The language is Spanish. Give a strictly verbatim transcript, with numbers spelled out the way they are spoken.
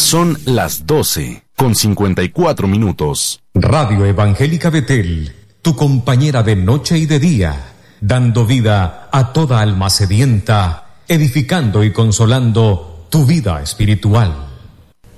Son las doce con cincuenta y cuatro minutos. Radio Evangélica Betel, tu compañera de noche y de día, dando vida a toda alma sedienta, edificando y consolando tu vida espiritual.